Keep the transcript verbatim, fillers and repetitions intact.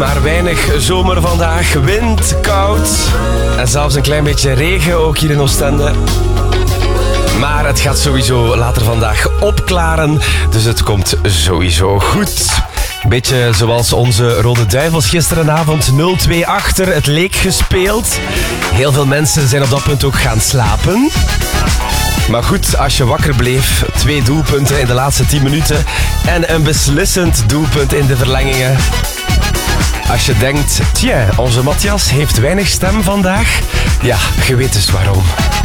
maar weinig zomer vandaag. Wind, koud en zelfs een klein beetje regen ook hier in Oostende. Maar het gaat sowieso later vandaag opklaren, dus het komt sowieso goed. Beetje zoals onze Rode Duivels gisterenavond nul twee achter. Het leek gespeeld. Heel veel mensen zijn op dat punt ook gaan slapen. Maar goed, als je wakker bleef, twee doelpunten in de laatste tien minuten en een beslissend doelpunt in de verlengingen. Als je denkt, tja, onze Matthias heeft weinig stem vandaag. Ja, je weet dus waarom.